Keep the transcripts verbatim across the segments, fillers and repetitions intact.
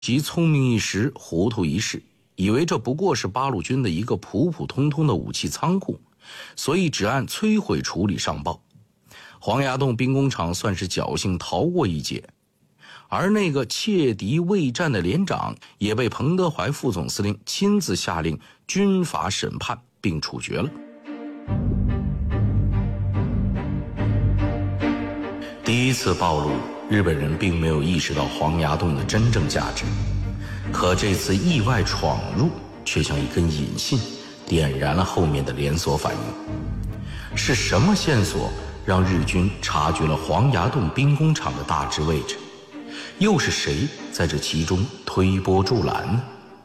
其聪明一时，糊涂一世，以为这不过是八路军的一个普普通通的武器仓库，所以只按摧毁处理上报。黄崖洞兵工厂算是侥幸逃过一劫，而那个窃敌未战的连长也被彭德怀副总司令亲自下令军法审判并处决了。第一次暴露，日本人并没有意识到黄崖洞的真正价值，可这次意外闯入却像一根引信，点燃了后面的连锁反应。是什么线索让日军察觉了黄崖洞兵工厂的大致位置？又是谁在这其中推波助澜呢？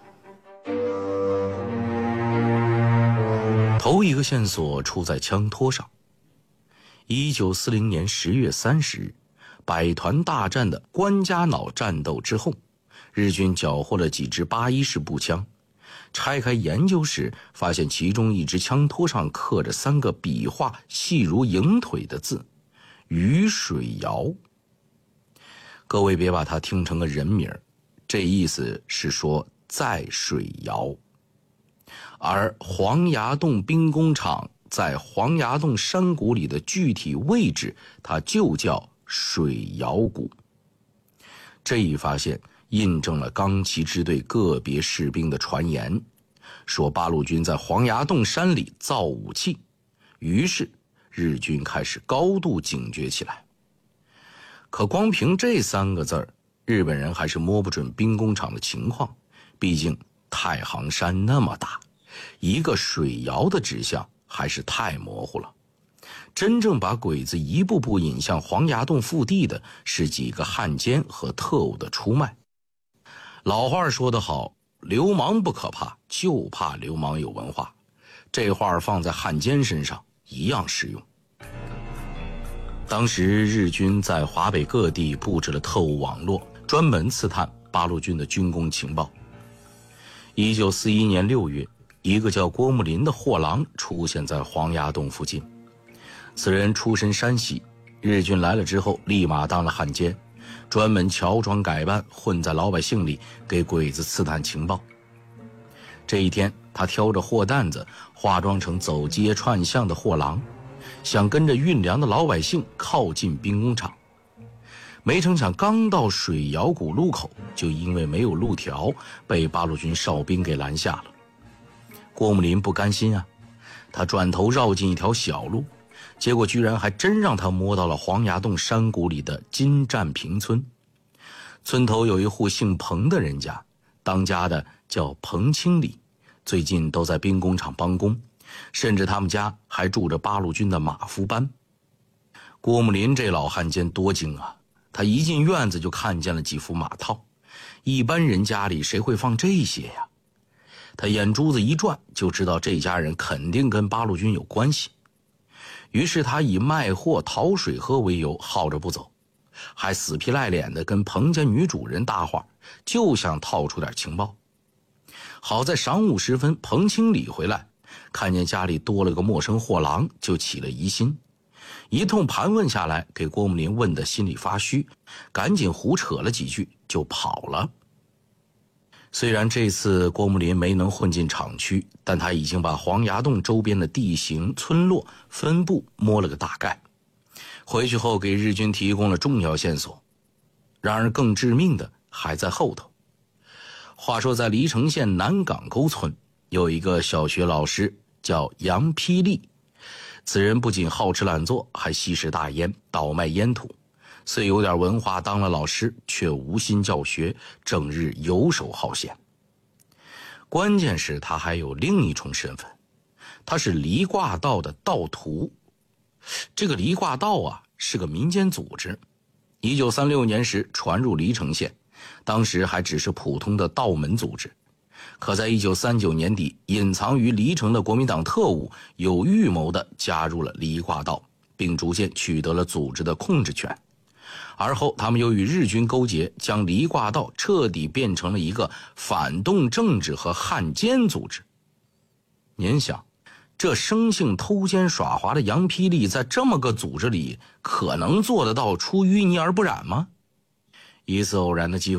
头一个线索出在枪托上。一九四零年十月三十日，百团大战的关家脑战斗之后，日军缴获了几支八一式步枪，拆开研究时，发现其中一支枪托上刻着三个笔画细如蝇腿的字：于水遥。各位别把它听成个人名，这意思是说在水窑。而黄崖洞兵工厂在黄崖洞山谷里的具体位置，它就叫水窑谷。这一发现印证了冈崎支队个别士兵的传言，说八路军在黄崖洞山里造武器，于是日军开始高度警觉起来。可光凭这三个字儿，日本人还是摸不准兵工厂的情况，毕竟太行山那么大，一个水窑的指向还是太模糊了。真正把鬼子一步步引向黄崖洞腹地的是几个汉奸和特务的出卖。老话说得好，流氓不可怕，就怕流氓有文化。这话放在汉奸身上一样适用。当时日军在华北各地布置了特务网络，专门刺探八路军的军工情报。一九四一年六月，一个叫郭木林的货郎出现在黄崖洞附近。此人出身山西，日军来了之后立马当了汉奸，专门乔装改扮，混在老百姓里给鬼子刺探情报。这一天，他挑着货担子，化妆成走街串巷的货郎，想跟着运粮的老百姓靠近兵工厂。没成想刚到水窑谷路口，就因为没有路条，被八路军哨兵给拦下了。郭木林不甘心啊，他转头绕进一条小路，结果居然还真让他摸到了黄崖洞山谷里的金占坪村。村头有一户姓彭的人家，当家的叫彭清礼，最近都在兵工厂帮工，甚至他们家还住着八路军的马夫班。郭木林这老汉奸多精啊，他一进院子就看见了几副马套，一般人家里谁会放这些呀？他眼珠子一转，就知道这家人肯定跟八路军有关系。于是他以卖货讨水喝为由耗着不走，还死皮赖脸的跟彭家女主人搭话，就想套出点情报。好在晌午时分，彭清礼回来，看见家里多了个陌生货郎，就起了疑心。一通盘问下来，给郭木林问得心里发虚，赶紧胡扯了几句就跑了。虽然这次郭木林没能混进厂区，但他已经把黄崖洞周边的地形、村落分布摸了个大概，回去后给日军提供了重要线索。然而更致命的还在后头。话说在黎城县南港沟村，有一个小学老师叫杨霹雳，此人不仅好吃懒做，还吸食大烟，倒卖烟土。虽有点文化，当了老师却无心教学，整日游手好闲。关键是他还有另一重身份，他是离卦道的道徒。这个离卦道啊，是个民间组织，一九三六年时传入黎城县，当时还只是普通的道门组织。可在一九三九年底，隐藏于黎城的国民党特务有预谋地加入了离卦道，并逐渐取得了组织的控制权。而后他们又与日军勾结，将离卦道彻底变成了一个反动政治和汉奸组织。您想，这生性偷奸耍滑的杨霹雳在这么个组织里，可能做得到出淤泥而不染吗？一次偶然的机会，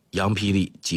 杨霹雳